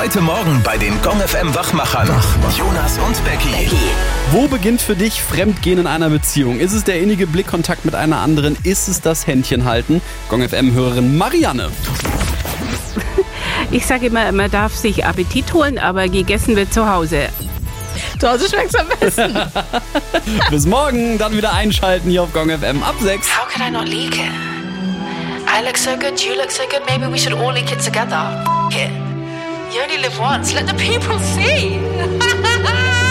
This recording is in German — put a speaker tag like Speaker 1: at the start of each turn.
Speaker 1: Heute Morgen bei den Gong FM Wachmachern. Jonas und Becky.
Speaker 2: Wo beginnt für dich Fremdgehen in einer Beziehung? Ist es der innige Blickkontakt mit einer anderen? Ist es das Händchenhalten? Gong FM-Hörerin Marianne.
Speaker 3: Ich sage immer, man darf sich Appetit holen, aber gegessen wird zu Hause.
Speaker 4: Zu Hause schmeckt's am besten.
Speaker 2: Bis morgen, dann wieder einschalten hier auf Gong FM ab 6.
Speaker 4: How can I not leak it? I look so good, you look so good, maybe we should all leak it together. F*** it. You only live once, let the people see.